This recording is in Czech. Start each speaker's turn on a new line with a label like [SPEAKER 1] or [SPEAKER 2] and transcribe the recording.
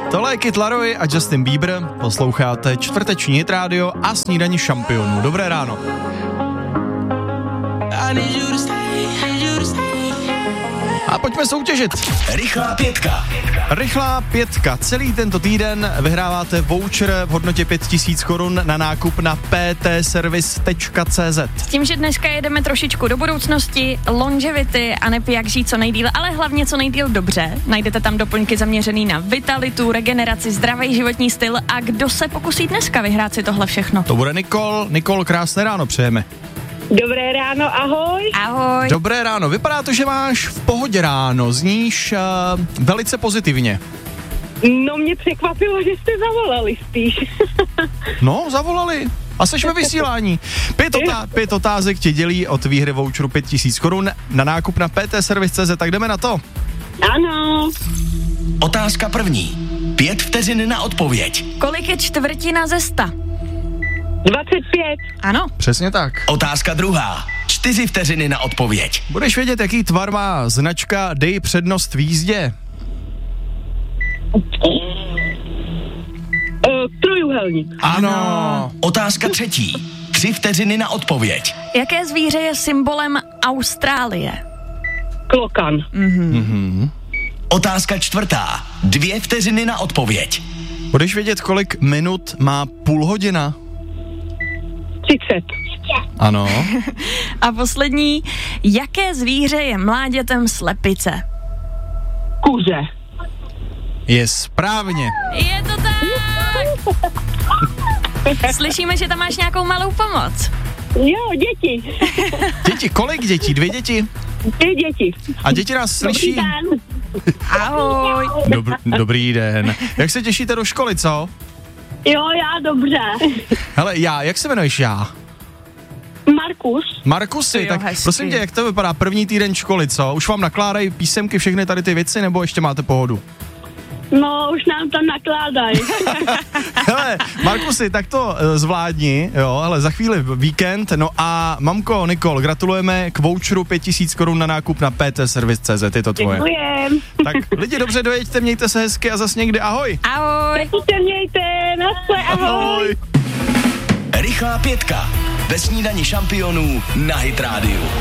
[SPEAKER 1] Tohle je Kid Laroi a Justin Bieber. Posloucháte čtvrteční Hit Radio a snídaní šampionů. Dobré ráno. A pojďme soutěžit. Rychlá pětka. Celý tento týden vyhráváte voucher v hodnotě 5000 korun na nákup na ptservice.cz.
[SPEAKER 2] S tím, že dneska jedeme trošičku do budoucnosti, longevity a jak žít co nejdýl, ale hlavně co nejdýl dobře. Najdete tam doplňky zaměřený na vitalitu, regeneraci, zdravý životní styl a kdo se pokusí dneska vyhrát si tohle všechno?
[SPEAKER 1] To bude Nikol. Nikol, krásné ráno přejeme.
[SPEAKER 3] Dobré ráno, ahoj.
[SPEAKER 2] Ahoj.
[SPEAKER 1] Dobré ráno. Vypadá to, že máš v pohodě ráno. Zníš velice pozitivně.
[SPEAKER 3] No, mě překvapilo, že jste zavolali spíš.
[SPEAKER 1] No, zavolali. A seš ve vysílání. 5 otázek tě dělí od výhry voucheru 5000 korun na nákup na ptservice.cz. Tak jdeme na to.
[SPEAKER 3] Ano.
[SPEAKER 4] Otázka první. 5 vteřin na odpověď.
[SPEAKER 2] Kolik je čtvrtina ze 100?
[SPEAKER 3] 25.
[SPEAKER 2] Ano.
[SPEAKER 1] Přesně tak.
[SPEAKER 4] Otázka druhá. 4 vteřiny na odpověď.
[SPEAKER 1] Budeš vědět, jaký tvar má značka Dej přednost v jízdě?
[SPEAKER 3] Trojúhelník.
[SPEAKER 1] Ano.
[SPEAKER 4] Otázka třetí. 3 vteřiny na odpověď.
[SPEAKER 2] Jaké zvíře je symbolem Austrálie?
[SPEAKER 3] Klokan.
[SPEAKER 4] Otázka čtvrtá. 2 vteřiny na odpověď.
[SPEAKER 1] Budeš vědět, kolik minut má půl hodina?
[SPEAKER 3] 30.
[SPEAKER 1] Ano.
[SPEAKER 2] A poslední, jaké zvíře je mláďatem slepice?
[SPEAKER 3] Kuře.
[SPEAKER 1] Je správně.
[SPEAKER 2] Je to tak! Slyšíme, že tam máš nějakou malou pomoc.
[SPEAKER 3] Jo, děti.
[SPEAKER 1] Děti, kolik dětí? 2 děti?
[SPEAKER 3] 2 děti.
[SPEAKER 1] A děti nás slyší?
[SPEAKER 3] Dobrý den.
[SPEAKER 2] Ahoj.
[SPEAKER 1] Dobrý den. Jak se těšíte do školy, co?
[SPEAKER 3] Jo, já dobře.
[SPEAKER 1] Hele, jak se jmenuješ já? Markusy,
[SPEAKER 2] Jo,
[SPEAKER 1] tak
[SPEAKER 2] hezky.
[SPEAKER 1] prosím tě, jak to vypadá první týden školy, co? Už vám nakládají písemky, všechny tady ty věci, nebo ještě máte pohodu?
[SPEAKER 3] No, už nám to nakládají.
[SPEAKER 1] Hele, Markusy, tak to zvládni, jo, hele, za chvíli víkend, no a mamko Nikol, gratulujeme k voucheru 5000 korun na nákup na ptservice.cz, je to tvoje.
[SPEAKER 3] Děkujem.
[SPEAKER 1] Tak lidi, dobře dojeďte, mějte se hezky a zas někdy, ahoj.
[SPEAKER 2] Ahoj.
[SPEAKER 3] Taky se mějte, nasle, ahoj.
[SPEAKER 4] Rychlá pětka. Ve snídani šampionů na Hit Radio.